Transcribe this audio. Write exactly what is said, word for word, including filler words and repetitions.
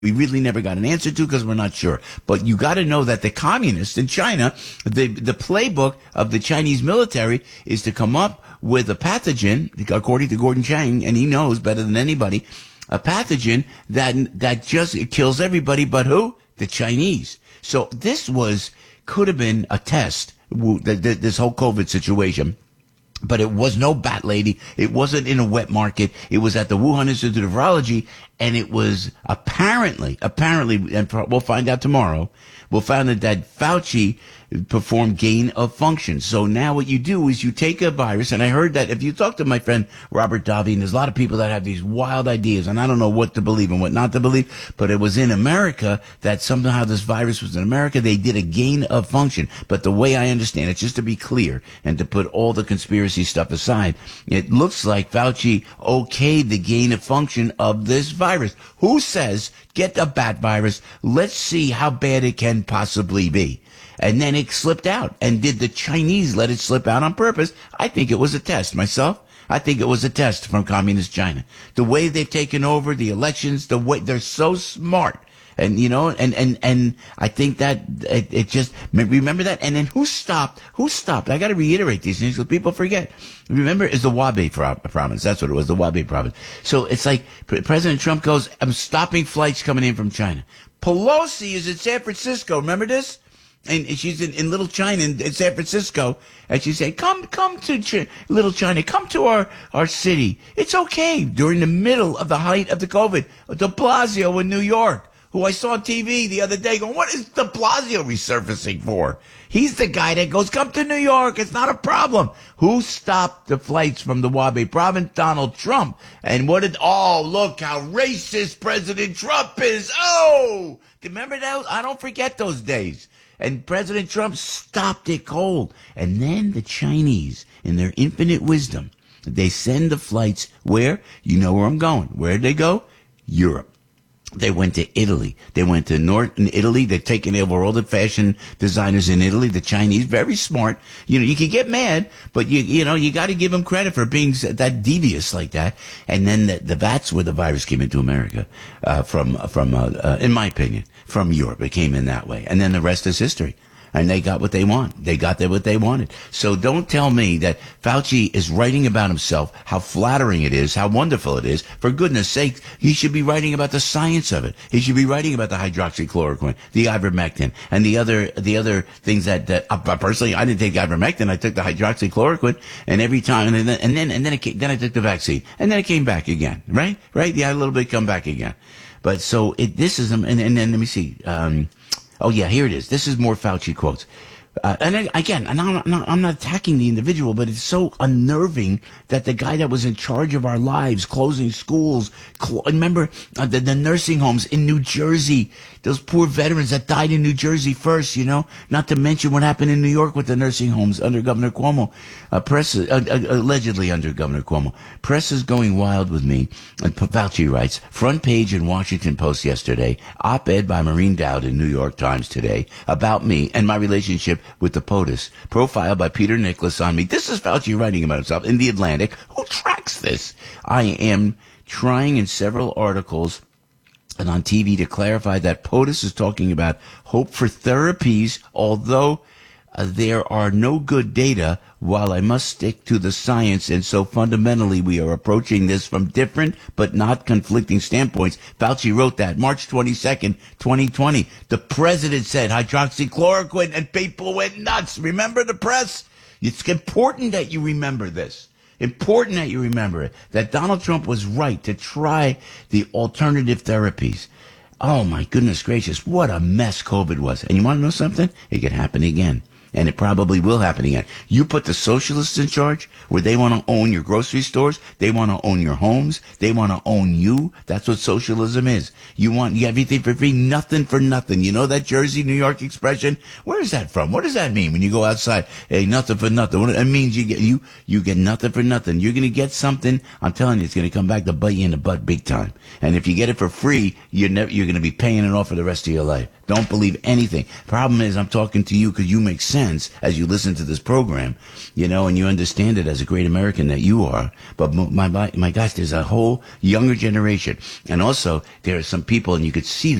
we really never got an answer to because we're not sure. But you got to know that the communists in China, the the playbook of the Chinese military is to come up with a pathogen, according to Gordon Chang, and he knows better than anybody, a pathogen that that just kills everybody but who? The Chinese. So this was could have been a test, this whole COVID situation. But it was no bat lady. It wasn't in a wet market. It was at the Wuhan Institute of Virology, and it was apparently, apparently, and we'll find out tomorrow, we'll find out that Fauci performed gain of function. So now what you do is you take a virus, and I heard that if you talk to my friend Robert Davi, and there's a lot of people that have these wild ideas, and I don't know what to believe and what not to believe, but it was in America that somehow this virus was in America. They did a gain of function. But the way I understand it, just to be clear and to put all the conspiracy stuff aside, it looks like Fauci okayed the gain of function of this virus. Who says, get a bat virus, let's see how bad it can possibly be? And then it slipped out. And did the Chinese let it slip out on purpose? I think it was a test. Myself, I think it was a test from communist China. The way they've taken over the elections, the way they're so smart. And, you know, and, and, and I think that it, it just, remember that? And then who stopped? Who stopped? I got to reiterate these things because people forget. Remember, it's the Hubei province. That's what it was, the Hubei province. So it's like President Trump goes, I'm stopping flights coming in from China. Pelosi is in San Francisco. Remember this? And she's in, in Little China in, in San Francisco, and she said, come, come to Ch- Little China, come to our, our city. It's okay. During the middle of the height of the COVID, de Blasio in New York, who I saw on T V the other day going, what is de Blasio resurfacing for? He's the guy that goes, come to New York. It's not a problem. Who stopped the flights from the Hubei province? Donald Trump. And what did, oh, look how racist President Trump is. Oh, remember that? I don't forget those days. And President Trump stopped it cold. And then the Chinese, in their infinite wisdom, they send the flights where? You know where I'm going. Where'd they go? Europe. They went to Italy. They went to North in Italy. They're taking over all the fashion designers in Italy. The Chinese, very smart. You know, you can get mad, but you, you know, you got to give them credit for being that devious like that. And then the, the that's where the virus came into America, uh, from, from, uh, uh, in my opinion, from Europe. It came in that way. And then the rest is history. And they got what they want. They got what they wanted. So don't tell me that Fauci is writing about himself, how flattering it is, how wonderful it is. For goodness sake, he should be writing about the science of it. He should be writing about the hydroxychloroquine, the ivermectin, and the other the other things that, that uh, personally, I didn't take ivermectin. I took the hydroxychloroquine, and every time, and then and then and then, it came, then I took the vaccine, and then it came back again. Right, right, yeah, a little bit come back again. But so it this is and and then let me see. Um, Oh, yeah, here it is. This is more Fauci quotes. Uh, and I, again, and I'm not, I'm not attacking the individual, but it's so unnerving that the guy that was in charge of our lives, closing schools, cl- remember uh, the, the nursing homes in New Jersey, those poor veterans that died in New Jersey first, you know, not to mention what happened in New York with the nursing homes under Governor Cuomo, uh, press, uh, uh, allegedly under Governor Cuomo. Press is going wild with me. And Fauci writes, front page in Washington Post yesterday, op-ed by Maureen Dowd in New York Times today about me and my relationship with the POTUS, profile by Peter Nicholas on me. This is Fauci writing about himself in The Atlantic. Who tracks this? I am trying in several articles and on T V to clarify that POTUS is talking about hope for therapies, although uh, there are no good data, while I must stick to the science. And so fundamentally, we are approaching this from different but not conflicting standpoints. Fauci wrote that March twenty-second, twenty twenty. The president said hydroxychloroquine and people went nuts. Remember the press? It's important that you remember this. Important that you remember it. That Donald Trump was right to try the alternative therapies. Oh my goodness gracious. What a mess COVID was. And you want to know something? It could happen again. And it probably will happen again. You put the socialists in charge where they want to own your grocery stores. They want to own your homes. They want to own you. That's what socialism is. You want you everything for free, nothing for nothing. You know that Jersey, New York expression? Where is that from? What does that mean when you go outside? Hey, nothing for nothing. What it means you get, you, you get nothing for nothing. You're going to get something. I'm telling you, it's going to come back to bite you in the butt big time. And if you get it for free, you're never, you're going to be paying it off for the rest of your life. Don't believe anything. Problem is, I'm talking to you because you make sense as you listen to this program, you know, and you understand it as a great American that you are. But my, my, my gosh, there's a whole younger generation. And also, there are some people, and you could see